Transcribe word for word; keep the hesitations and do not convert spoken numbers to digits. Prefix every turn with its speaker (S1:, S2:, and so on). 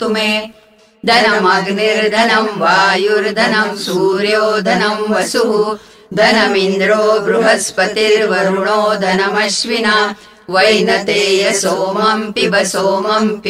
S1: धनमस्तु मे धनमग्निर्धनं वायुर्धनं सूर्यो धनं वसुः धनमिन्द्रो बृहस्पतिर्वरुणो धनमश्विना वैनतेय सोमं पिब सोमं